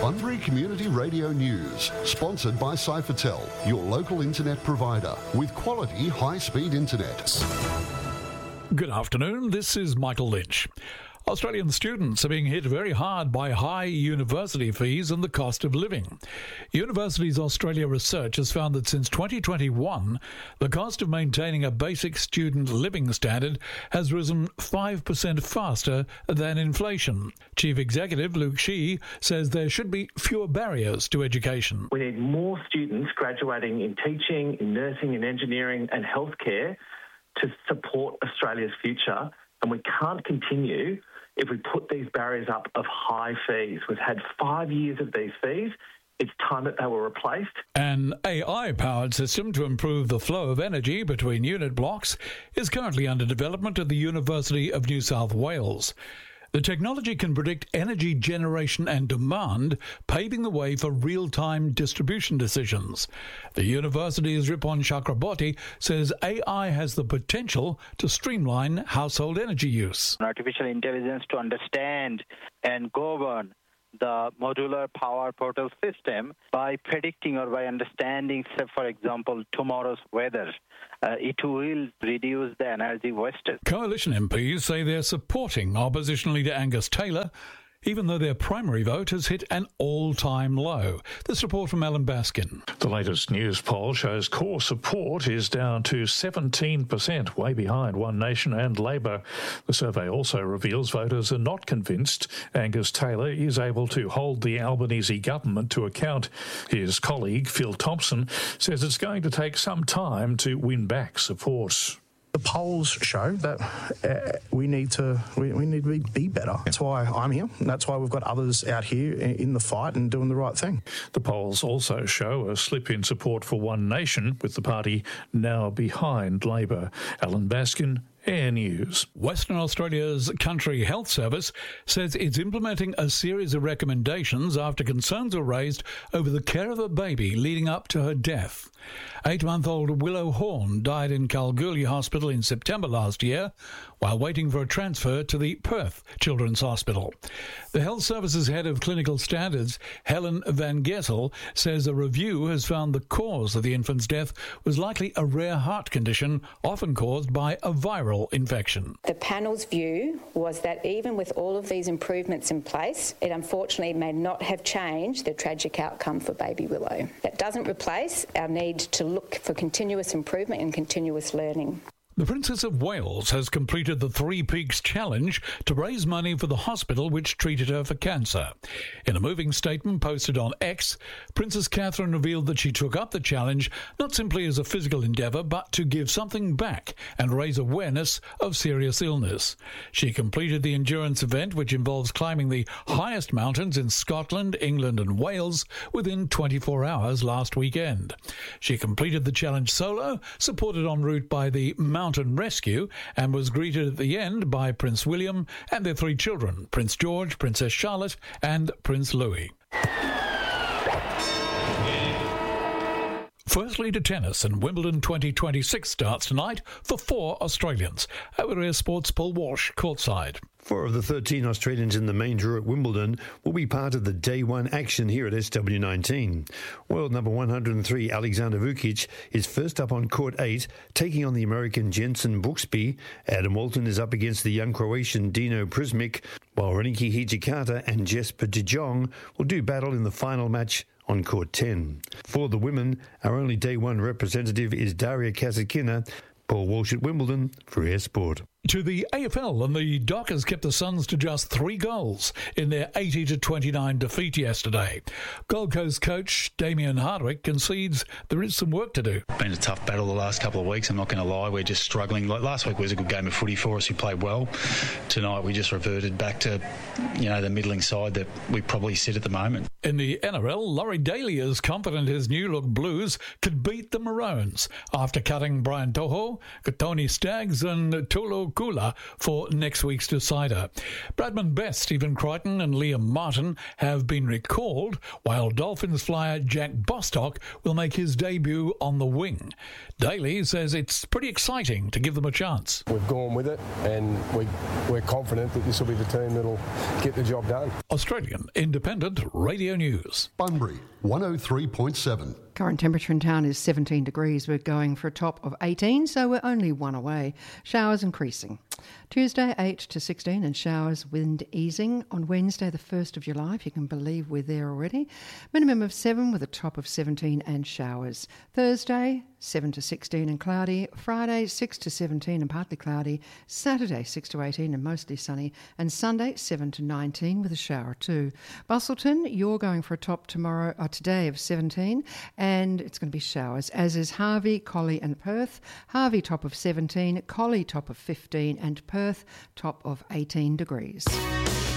Bunbury Community Radio News, sponsored by Cyphertel, your local internet provider with quality high-speed internet. Good afternoon, this is Michael Lynch. Australian students are being hit very hard by high university fees and the cost of living. Universities Australia research has found that since 2021, the cost of maintaining a basic student living standard has risen 5% faster than inflation. Chief Executive Luke Shee says there should be fewer barriers to education. We need more students graduating in teaching, in nursing, in engineering and healthcare to support Australia's future, and we can't continue if we put these barriers up of high fees. We've had 5 years of these fees. It's time that they were replaced. An AI-powered system to improve the flow of energy between unit blocks is currently under development at the University of New South Wales. The technology can predict energy generation and demand, paving the way for real-time distribution decisions. The university's Ripon Chakraborty says AI has the potential to streamline household energy use. Artificial intelligence to understand and govern the modular power portal system by predicting or by understanding, say, for example, tomorrow's weather. It will reduce the energy wasted. Coalition MPs say they're supporting opposition leader Angus Taylor, even though their primary vote has hit an all-time low. This report from Alan Baskin. The latest news poll shows core support is down to 17%, way behind One Nation and Labor. The survey also reveals voters are not convinced Angus Taylor is able to hold the Albanese government to account. His colleague, Phil Thompson, says it's going to take some time to win back support. The polls show that we need to be better. That's why I'm here. That's why we've got others out here in the fight and doing the right thing. The polls also show a slip in support for One Nation, with the party now behind Labor. Alan Baskin, Air News. Western Australia's Country Health Service says it's implementing a series of recommendations after concerns were raised over the care of a baby leading up to her death. 8-month-old Willow Horn died in Kalgoorlie Hospital in September last year while waiting for a transfer to the Perth Children's Hospital. The Health Service's head of clinical standards, Helen Van Gessel, says a review has found the cause of the infant's death was likely a rare heart condition often caused by a viral infection. The panel's view was that even with all of these improvements in place, it unfortunately may not have changed the tragic outcome for baby Willow. That doesn't replace our need to look for continuous improvement and continuous learning. The Princess of Wales has completed the Three Peaks Challenge to raise money for the hospital which treated her for cancer. In a moving statement posted on X, Princess Catherine revealed that she took up the challenge not simply as a physical endeavour but to give something back and raise awareness of serious illness. She completed the endurance event, which involves climbing the highest mountains in Scotland, England and Wales within 24 hours last weekend. She completed the challenge solo, supported en route by the Mountain Rescue, and was greeted at the end by Prince William and their 3 children, Prince George, Princess Charlotte and Prince Louis. Firstly to tennis, and Wimbledon 2026 starts tonight for 4 Australians. Over Air Sports' Paul Walsh, courtside. 4 of the 13 Australians in the main draw at Wimbledon will be part of the day one action here at SW19. World number 103 Alexander Vukic is first up on court 8, taking on the American Jensen Brooksby. Adam Walton is up against the young Croatian Dino Prismic, while Reniki Hijikata and Jesper de Jong will do battle in the final match on court 10. For the women, our only day one representative is Daria Kasatkina. Paul Walsh at Wimbledon for Air Sport. To the AFL, and the Dockers kept the Suns to just 3 goals in their 80-29 defeat yesterday. Gold Coast coach Damien Hardwick concedes there is some work to do. Been a tough battle the last couple of weeks, I'm not going to lie. We're just struggling. Like last week was a good game of footy for us. We played well. Tonight we just reverted back to, the middling side that we probably sit at the moment. In the NRL, Laurie Daly is confident his new-look Blues could beat the Maroons after cutting Brian Toho, Tony Staggs and Tulu Kukula for next week's decider. Bradman Best, Stephen Crichton and Liam Martin have been recalled, while Dolphins flyer Jack Bostock will make his debut on the wing. Daly says it's pretty exciting to give them a chance. We've gone with it, and we're confident that this will be the team that'll get the job done. Australian Independent Radio News. Bunbury, 103.7. Current temperature in town is 17 degrees. We're going for a top of 18, so we're only one away. Showers increasing. Tuesday, 8 to 16, and showers, wind easing. On Wednesday, the 1st of July, if you can believe we're there already. Minimum of 7 with a top of 17 and showers. Thursday, 7 to 16 and cloudy. Friday, 6 to 17 and partly cloudy. Saturday, 6 to 18 and mostly sunny. And Sunday, 7 to 19 with a shower too. Busselton, you're going for a top today of 17, and it's going to be showers, as is Harvey, Collie and Perth. Harvey top of 17, Collie top of 15 and Perth top of 18 degrees.